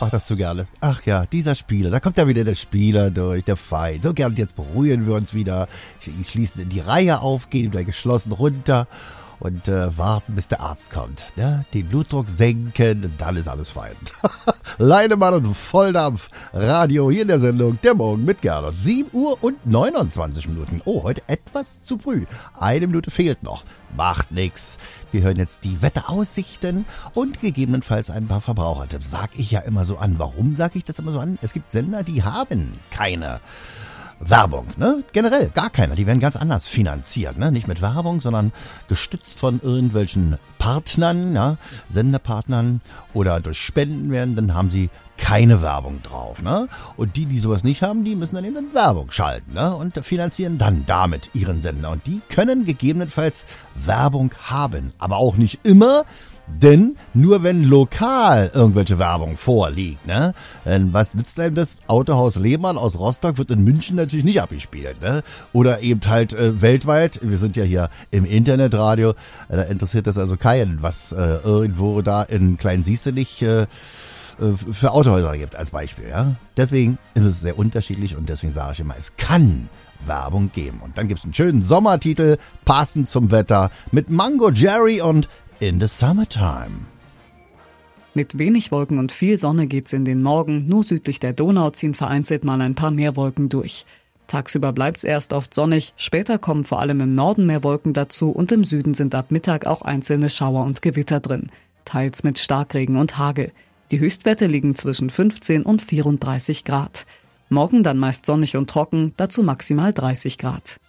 mache das so gerne. Ach ja, dieser Spieler, da kommt ja wieder der Spieler durch, der Feind. So gern, und jetzt beruhigen wir uns wieder, schließen in die Reihe auf, gehen wieder geschlossen runter und warten, bis der Arzt kommt. Ne? Den Blutdruck senken und dann ist alles fein. Leinemann und Volldampf. Radio hier in der Sendung Der Morgen mit Gernot. 7 Uhr und 29 Minuten. Oh, heute etwas zu früh. 1 Minute fehlt noch. Macht nix. Wir hören jetzt die Wetteraussichten und gegebenenfalls ein paar Verbrauchertipps. Sag ich ja immer so an. Warum sage ich das immer so an? Es gibt Sender, die haben keine Werbung, ne? Generell gar keiner. Die werden ganz anders finanziert, ne? Nicht mit Werbung, sondern gestützt von irgendwelchen Partnern, ja? Senderpartnern oder durch Spenden werden, dann haben sie keine Werbung drauf, ne? Und die sowas nicht haben, die müssen dann eben Werbung schalten, ne? Und finanzieren dann damit ihren Sender. Und die können gegebenenfalls Werbung haben, aber auch nicht immer. Denn nur wenn lokal irgendwelche Werbung vorliegt, ne? Denn was nützt einem das? Autohaus Lehmann aus Rostock wird in München natürlich nicht abgespielt, ne? Oder eben halt weltweit, wir sind ja hier im Internetradio, da interessiert das also keinen, was irgendwo da in Klein-Siestenich für Autohäuser gibt als Beispiel, ja? Deswegen ist es sehr unterschiedlich und deswegen sage ich immer, es kann Werbung geben. Und dann gibt es einen schönen Sommertitel, passend zum Wetter, mit Mango Jerry und In the Summertime. Mit wenig Wolken und viel Sonne geht's in den Morgen. Nur südlich der Donau ziehen vereinzelt mal ein paar mehr Wolken durch. Tagsüber bleibt's erst oft sonnig, später kommen vor allem im Norden mehr Wolken dazu und im Süden sind ab Mittag auch einzelne Schauer und Gewitter drin. Teils mit Starkregen und Hagel. Die Höchstwerte liegen zwischen 15 und 34 Grad. Morgen dann meist sonnig und trocken, dazu maximal 30 Grad.